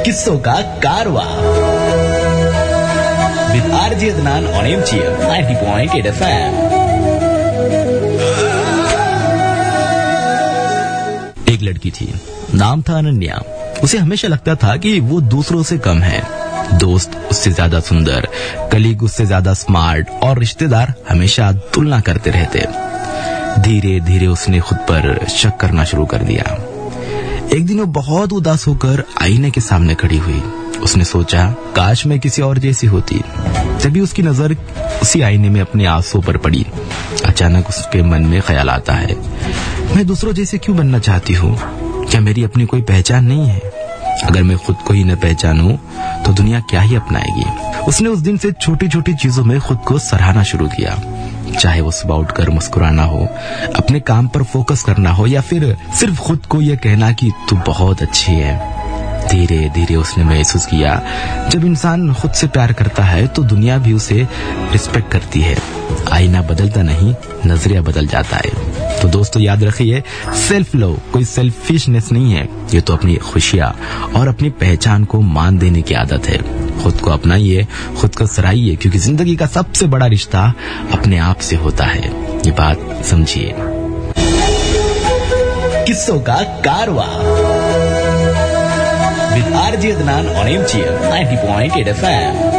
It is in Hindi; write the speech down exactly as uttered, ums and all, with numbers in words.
किस्सों का कारवा with RJ Adnan on MGM ninety point eight FM. एक लड़की थी, नाम था अनन्या। उसे हमेशा लगता था कि वो दूसरों से कम है। दोस्त उससे ज्यादा सुंदर, कलीग उससे ज्यादा स्मार्ट और रिश्तेदार हमेशा तुलना करते रहते। धीरे धीरे उसने खुद पर शक करना शुरू कर दिया। एक दिन वो बहुत उदास होकर आईने के सामने खड़ी हुई। उसने सोचा, काश मैं किसी और जैसी होती। तभी उसकी नजर उसी आईने में अपने आंसुओं पर पड़ी। अचानक उसके मन में ख्याल आता है, मैं दूसरों जैसे क्यों बनना चाहती हूँ? क्या मेरी अपनी कोई पहचान नहीं है? अगर मैं खुद को ही न पहचानूं तो दुनिया क्या ही अपनाएगी। उसने उस दिन से छोटी छोटी चीजों में खुद को सराहना शुरू किया, चाहे वो सुबह उठकर मुस्कुराना हो, अपने काम पर फोकस करना हो, या फिर सिर्फ खुद को यह कहना कि तू बहुत अच्छी है। धीरे धीरे उसने महसूस किया, जब इंसान खुद से प्यार करता है तो दुनिया भी उसे रिस्पेक्ट करती है। आईना बदलता नहीं, नजरिया बदल जाता है। तो दोस्तों याद रखिए, सेल्फ लव कोई सेल्फिशनेस नहीं है, ये तो अपनी खुशियाँ और अपनी पहचान को मान देने की आदत है। खुद को अपनाइए, खुद को सराहिए, क्योंकि जिंदगी का सबसे बड़ा रिश्ता अपने आप से होता है। ये बात समझिए। किस्सों का कारवा with RJ Adnan on MGM ninety point eight FM.